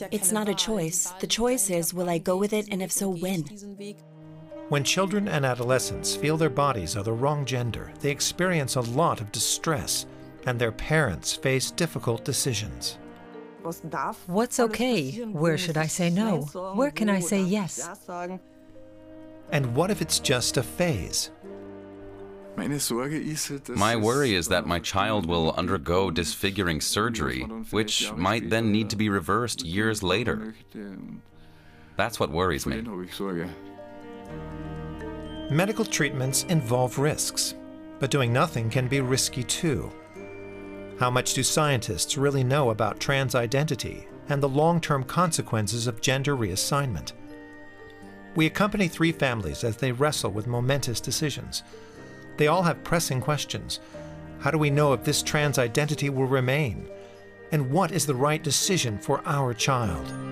It's not a choice. The choice is, will I go with it, and if so, when? When children and adolescents feel their bodies are the wrong gender, they experience a lot of distress, and their parents face difficult decisions. What's okay? Where should I say no? Where can I say yes? And what if it's just a phase? My worry is that my child will undergo disfiguring surgery, which might then need to be reversed years later. That's what worries me. Medical treatments involve risks, but doing nothing can be risky too. How much do scientists really know about trans identity and the long-term consequences of gender reassignment? We accompany 3 families as they wrestle with momentous decisions. They all have pressing questions. How do we know if this trans identity will remain? And what is the right decision for our child?